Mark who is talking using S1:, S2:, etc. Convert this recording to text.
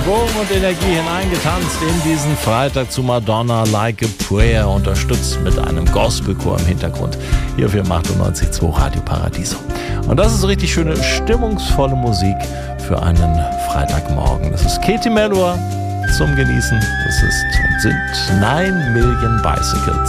S1: Schwung und Energie hineingetanzt in diesen Freitag zu Madonna Like a Prayer, unterstützt mit einem Gospelchor im Hintergrund. Hier auf 98.2 Radio Paradiso. Und das ist richtig schöne, stimmungsvolle Musik für einen Freitagmorgen. Das ist Katie Melua zum Genießen. Das ist und sind 9 Million Bicycles.